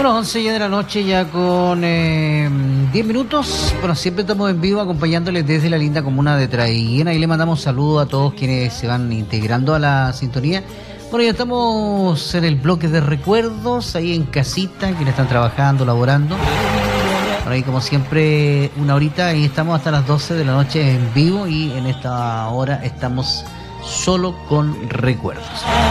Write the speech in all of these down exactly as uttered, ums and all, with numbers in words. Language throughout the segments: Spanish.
Bueno, once ya de la noche, ya con eh, diez minutos. Bueno, siempre estamos en vivo acompañándoles desde la linda comuna de Traiguén. Ahí le mandamos saludos a todos quienes se van integrando a la sintonía. Bueno, ya estamos en el bloque de recuerdos, ahí en casita, quienes están trabajando, laborando. Por ahí, como siempre, una horita, y estamos hasta las doce de la noche en vivo, y en esta hora estamos solo con recuerdos.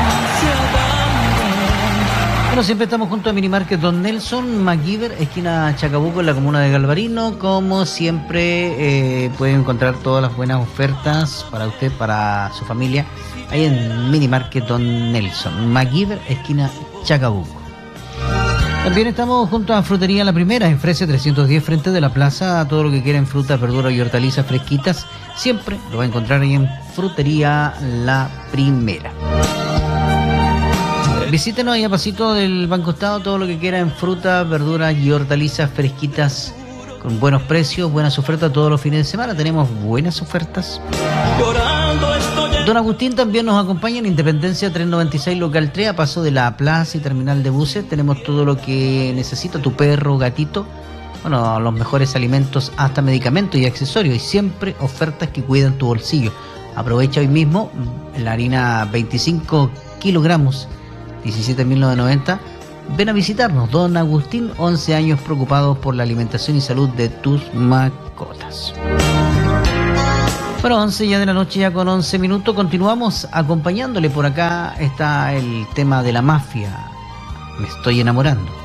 Bueno, siempre estamos junto a Minimarket Don Nelson, MacGyver, esquina Chacabuco, en la comuna de Galvarino. Como siempre, eh, pueden encontrar todas las buenas ofertas para usted, para su familia, ahí en Minimarket Don Nelson, MacGyver, esquina Chacabuco. También estamos junto a Frutería La Primera, en Fresia trescientos diez, frente de la plaza. Todo lo que quieran, frutas, verduras y hortalizas fresquitas, siempre lo va a encontrar ahí en Frutería La Primera. Visítenos ahí a pasito del Banco Estado, todo lo que quiera en frutas, verduras y hortalizas fresquitas con buenos precios, buenas ofertas todos los fines de semana. Tenemos buenas ofertas. Don Agustín también nos acompaña en Independencia trescientos noventa y seis, local tres, a paso de la plaza y terminal de buses. Tenemos todo lo que necesita tu perro, gatito, bueno, los mejores alimentos, hasta medicamentos y accesorios, y siempre ofertas que cuidan tu bolsillo. Aprovecha hoy mismo la harina veinticinco kilogramos, diecisiete mil novecientos noventa. Ven a visitarnos. Don Agustín, once años preocupados por la alimentación y salud de tus mascotas. Bueno, once ya de la noche, ya con once minutos. Continuamos acompañándole. Por acá está el tema de la mafia. Me estoy enamorando.